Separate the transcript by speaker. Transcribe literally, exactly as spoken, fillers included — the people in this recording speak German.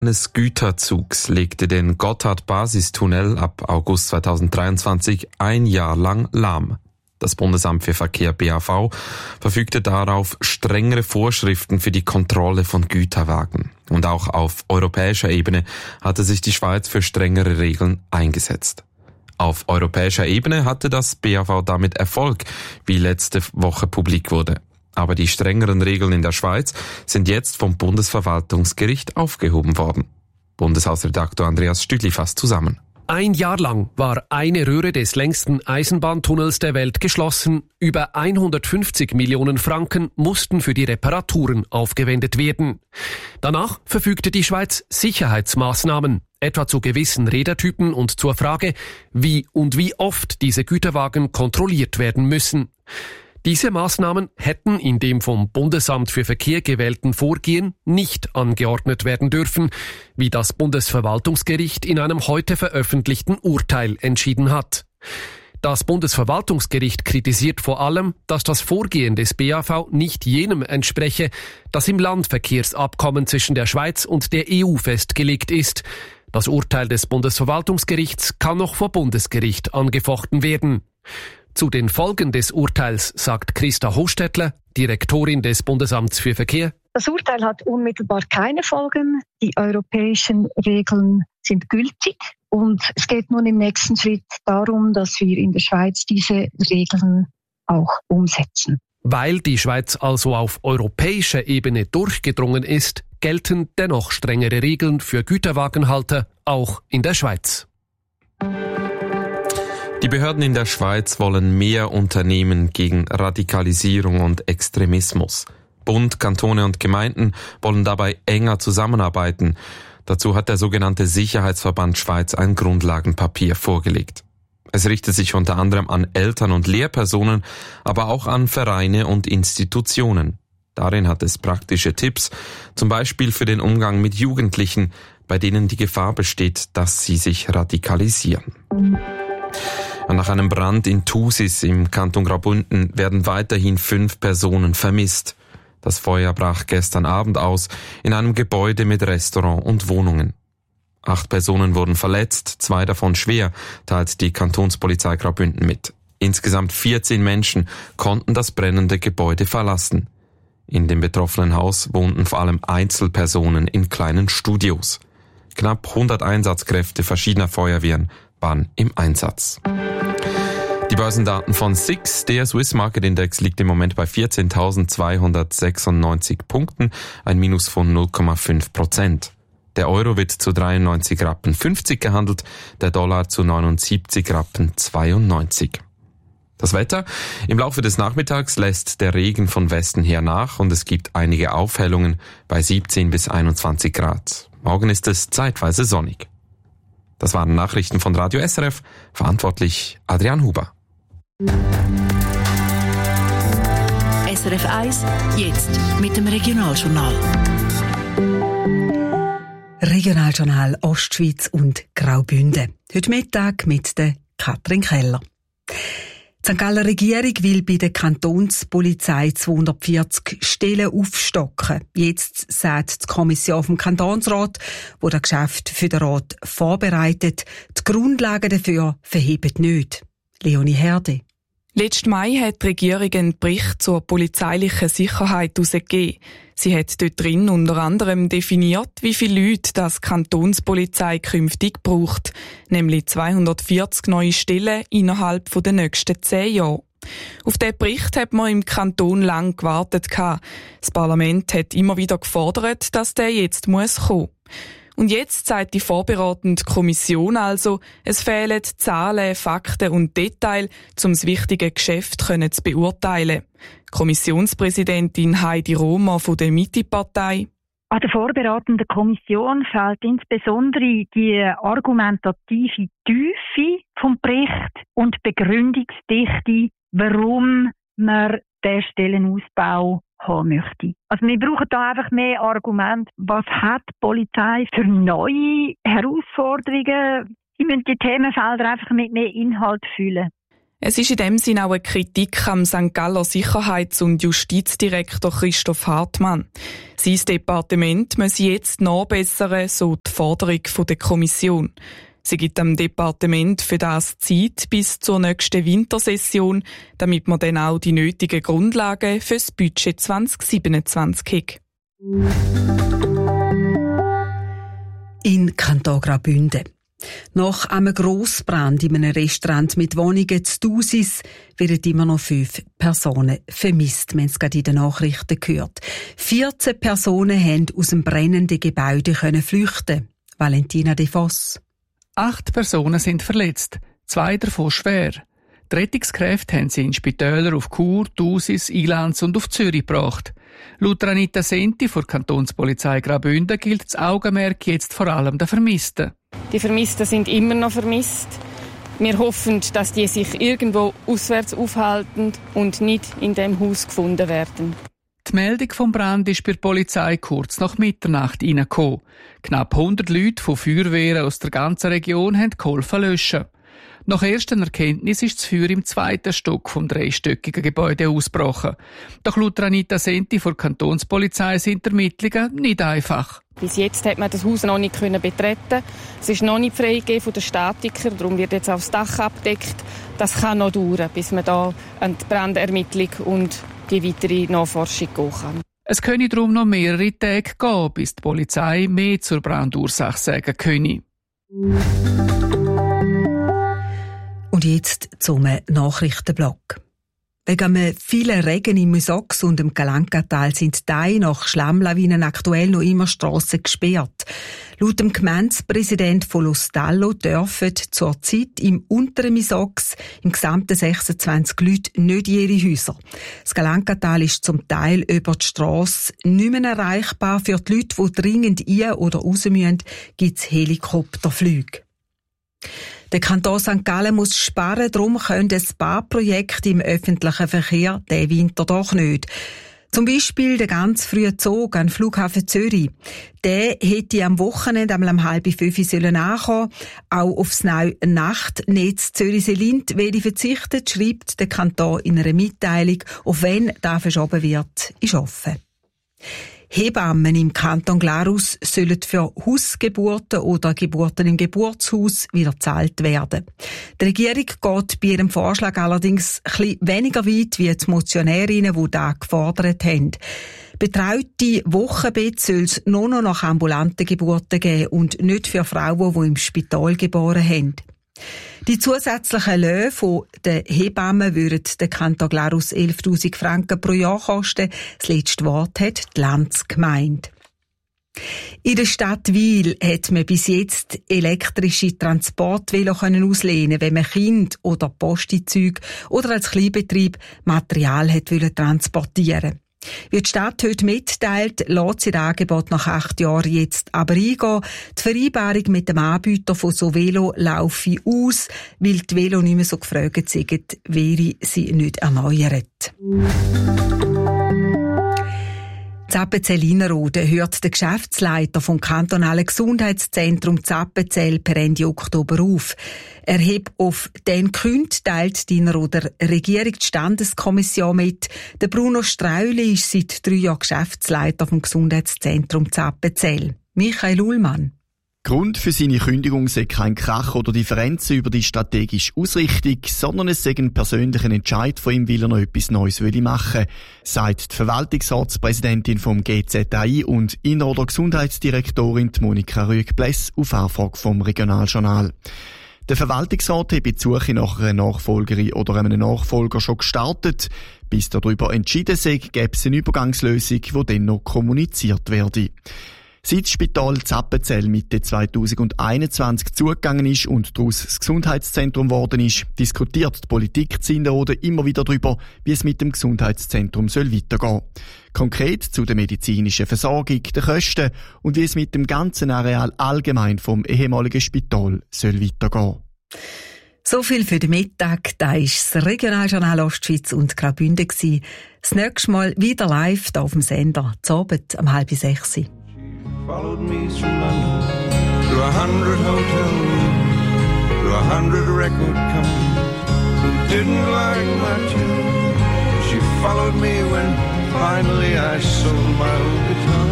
Speaker 1: eines Güterzugs legte den Gotthard-Basistunnel ab August zweitausenddreiundzwanzig ein Jahr lang lahm. Das Bundesamt für Verkehr B A V verfügte darauf strengere Vorschriften für die Kontrolle von Güterwagen. Und auch auf europäischer Ebene hatte sich die Schweiz für strengere Regeln eingesetzt. Auf europäischer Ebene hatte das B A V damit Erfolg, wie letzte Woche publik wurde. Aber die strengeren Regeln in der Schweiz sind jetzt vom Bundesverwaltungsgericht aufgehoben worden. Bundeshausredaktor Andreas Stüdli fasst zusammen.
Speaker 2: Ein Jahr lang war eine Röhre des längsten Eisenbahntunnels der Welt geschlossen. Über hundertfünfzig Millionen Franken mussten für die Reparaturen aufgewendet werden. Danach verfügte die Schweiz Sicherheitsmaßnahmen, etwa zu gewissen Rädertypen und zur Frage, wie und wie oft diese Güterwagen kontrolliert werden müssen. Diese Maßnahmen hätten in dem vom Bundesamt für Verkehr gewählten Vorgehen nicht angeordnet werden dürfen, wie das Bundesverwaltungsgericht in einem heute veröffentlichten Urteil entschieden hat. Das Bundesverwaltungsgericht kritisiert vor allem, dass das Vorgehen des B A V nicht jenem entspreche, das im Landverkehrsabkommen zwischen der Schweiz und der E U festgelegt ist. Das Urteil des Bundesverwaltungsgerichts kann noch vor Bundesgericht angefochten werden. Zu den Folgen des Urteils sagt Christa Hostetler, Direktorin des Bundesamts für Verkehr.
Speaker 3: Das Urteil hat unmittelbar keine Folgen. Die europäischen Regeln sind gültig. Und es geht nun im nächsten Schritt darum, dass wir in der Schweiz diese Regeln auch umsetzen.
Speaker 2: Weil die Schweiz also auf europäischer Ebene durchgedrungen ist, gelten dennoch strengere Regeln für Güterwagenhalter, auch in der Schweiz.
Speaker 1: Die Behörden in der Schweiz wollen mehr unternehmen gegen Radikalisierung und Extremismus. Bund, Kantone und Gemeinden wollen dabei enger zusammenarbeiten. Dazu hat der sogenannte Sicherheitsverband Schweiz ein Grundlagenpapier vorgelegt. Es richtet sich unter anderem an Eltern und Lehrpersonen, aber auch an Vereine und Institutionen. Darin hat es praktische Tipps, zum Beispiel für den Umgang mit Jugendlichen, bei denen die Gefahr besteht, dass sie sich radikalisieren. Nach einem Brand in Thusis im Kanton Graubünden werden weiterhin fünf Personen vermisst. Das Feuer brach gestern Abend aus in einem Gebäude mit Restaurant und Wohnungen. Acht Personen wurden verletzt, zwei davon schwer, teilt die Kantonspolizei Graubünden mit. Insgesamt vierzehn Menschen konnten das brennende Gebäude verlassen. In dem betroffenen Haus wohnten vor allem Einzelpersonen in kleinen Studios. Knapp hundert Einsatzkräfte verschiedener Feuerwehren waren im Einsatz. Die Börsendaten von S I X, der Swiss Market Index, liegt im Moment bei vierzehntausendzweihundertsechsundneunzig Punkten, ein Minus von null Komma fünf Prozent. Der Euro wird zu dreiundneunzig Rappen fünfzig gehandelt, der Dollar zu neunundsiebzig Rappen zweiundneunzig. Das Wetter: Im Laufe des Nachmittags lässt der Regen von Westen her nach und es gibt einige Aufhellungen bei siebzehn bis einundzwanzig Grad. Morgen ist es zeitweise sonnig. Das waren Nachrichten von Radio S R F, verantwortlich Adrian Huber.
Speaker 4: S R F eins, jetzt mit dem Regionaljournal.
Speaker 5: Regionaljournal Ostschweiz und Graubünden. Heute Mittag mit der Katrin Keller. Die Sankt Galler Regierung will bei der Kantonspolizei zweihundertvierzig Stellen aufstocken. Jetzt sagt die Kommission vom Kantonsrat, wo das Geschäft für den Rat vorbereitet, die Grundlagen dafür verhebt nicht. Leonie Herde.
Speaker 6: Letzten Mai hat die Regierung einen Bericht zur polizeilichen Sicherheit herausgegeben. Sie hat dort drin unter anderem definiert, wie viele Leute das Kantonspolizei künftig braucht, nämlich zweihundertvierzig neue Stellen innerhalb der nächsten zehn Jahre. Auf diesen Bericht hat man im Kanton lang gewartet. Das Parlament hat immer wieder gefordert, dass der jetzt kommen muss. Und jetzt sagt die vorberatende Kommission also, es fehlen Zahlen, Fakten und Details, um das wichtige Geschäft zu beurteilen. Kommissionspräsidentin Heidi Romer von der Mitte-Partei.
Speaker 7: An der vorberatenden Kommission fehlt insbesondere die argumentative Tiefe vom Bericht und Begründungsdichte, warum man den Stellenausbau haben möchte. Also wir brauchen da einfach mehr Argumente. Was hat die Polizei für neue Herausforderungen? Sie müssen die Themenfelder einfach mit mehr Inhalt füllen.
Speaker 6: Es ist in dem Sinn auch eine Kritik am Sankt Galler Sicherheits- und Justizdirektor Christoph Hartmann. Sein Departement müsse jetzt nachbessern, so die Forderung der Kommission. Sie gibt dem Departement für das Zeit bis zur nächsten Wintersession, damit man dann auch die nötigen Grundlagen für das Budget zwanzig siebenundzwanzig hat.
Speaker 5: In Kanton Graubünden. Nach einem Grossbrand in einem Restaurant mit Wohnungen zu Thusis werden immer noch fünf Personen vermisst. Wir haben es gerade in den Nachrichten gehört. vierzehn Personen haben aus dem brennenden Gebäude flüchten. Valentina De Voss.
Speaker 8: Acht Personen sind verletzt, zwei davon schwer. Die Rettungskräfte haben sie in Spitäler auf Chur, Thusis, Ilanz und auf Zürich gebracht. Laut Anita Senti von der Kantonspolizei Graubünden gilt das Augenmerk jetzt vor allem der Vermissten.
Speaker 9: Die Vermissten sind immer noch vermisst. Wir hoffen, dass die sich irgendwo auswärts aufhalten und nicht in dem Haus gefunden werden.
Speaker 8: Die Meldung vom Brand ist bei der Polizei kurz nach Mitternacht reingekommen. Knapp hundert Leute von Feuerwehren aus der ganzen Region haben geholfen löschen. Nach ersten Erkenntnis ist das Feuer im zweiten Stock vom dreistöckigen Gebäude ausgebrochen. Doch laut Anita Senti von der Kantonspolizei sind die Ermittlungen nicht einfach.
Speaker 9: Bis jetzt hat man das Haus noch nicht betreten. Es ist noch nicht freigegeben von den Statikern, darum wird jetzt auch das Dach abgedeckt. Das kann noch dauern, bis man da an die Brandermittlung und die weitere Nachforschung gehen kann.
Speaker 8: Es könne darum noch mehrere Tage gehen, bis die Polizei mehr zur Brandursache sagen könne.
Speaker 5: Und jetzt zum Nachrichtenblock. Wegen einem vielen Regen im Musox und im Galankatal sind Teile nach Schlammlawinen aktuell noch immer Strassen gesperrt. Laut dem Gemeindepräsident von Lostallo dürfen zurzeit im unteren Musox im gesamten sechsundzwanzig Leute nicht in ihre Häuser. Das Galankatal ist zum Teil über die Strasse nicht mehr erreichbar. Für die Leute, die dringend ein- oder raus müssen, gibt es Helikopterflüge. Der Kanton Sankt Gallen muss sparen, darum können ein paar Projekte im öffentlichen Verkehr diesen Winter doch nicht. Zum Beispiel der ganz frühe Zug an Flughafen Zürich. Der hätte am Wochenende einmal um halb fünf sollen ankommen. Auch aufs neue Nachtnetz Zürich-Selind werde verzichtet, schreibt der Kanton in einer Mitteilung. Auf wen da verschoben wird, ist offen. Hebammen im Kanton Glarus sollen für Hausgeburten oder Geburten im Geburtshaus wieder gezahlt werden. Die Regierung geht bei ihrem Vorschlag allerdings ein bisschen weniger weit wie die Motionärinnen, die das gefordert haben. Betreute Wochenbett soll es nur noch nach ambulanten Geburten geben und nicht für Frauen, die im Spital geboren haben. Die zusätzlichen Löhne von den Hebammen würden den Kanton Glarus elftausend Franken pro Jahr kosten. Das letzte Wort hat die Landsgemeinde. In der Stadt Wil hat man bis jetzt elektrische Transportvelo auslehnen, wenn man Kind oder Postzüge oder als Kleinbetrieb Material hat transportieren. Wie die Stadt heute mitteilt, lässt sie das Angebot nach acht Jahren jetzt aber eingehen. Die Vereinbarung mit dem Anbieter von so Velo laufe aus, weil die Velo nicht mehr so gefragt sind, wäre sie nicht erneuert. Zappenzell-Innerrhoden hört der Geschäftsleiter vom kantonalen Gesundheitszentrum Zappenzell per Ende Oktober auf. Er hebt auf den Grund, teilt die Innerrhoder Regierung die Standeskommission mit. Der Bruno Strauli ist seit drei Jahren Geschäftsleiter vom Gesundheitszentrum Zappenzell. Michael Ullmann.
Speaker 10: Grund für seine Kündigung sei kein Krach oder Differenzen über die strategische Ausrichtung, sondern es sei ein persönlicher Entscheid von ihm, weil er noch etwas Neues machen will, sagt die Verwaltungsratspräsidentin vom G Z I und Innerrhoder Gesundheitsdirektorin Monika Rüegg-Bless auf Anfrage vom Regionaljournal. Der Verwaltungsrat hat die Suche nach einer Nachfolgerin oder einem Nachfolger schon gestartet. Bis darüber entschieden sei, gäbe es eine Übergangslösung, die dann noch kommuniziert werde. Seit das Spital Zappenzell Mitte zweitausendeinundzwanzig zugegangen ist und daraus das Gesundheitszentrum geworden ist, diskutiert die Politik in Innerrhoden immer wieder darüber, wie es mit dem Gesundheitszentrum soll weitergehen. Konkret zu der medizinischen Versorgung, den Kosten und wie es mit dem ganzen Areal allgemein vom ehemaligen Spital soll weitergehen.
Speaker 5: So viel für den Mittag. Da war das Regionaljournal Ostschweiz und Graubünden. Das nächste Mal wieder live hier auf dem Sender, zu Abend um halb sechs.
Speaker 11: Followed me through London, through a hundred hotel rooms, through a hundred record companies, through didn't like my tune. She followed me when finally I sold my old guitar.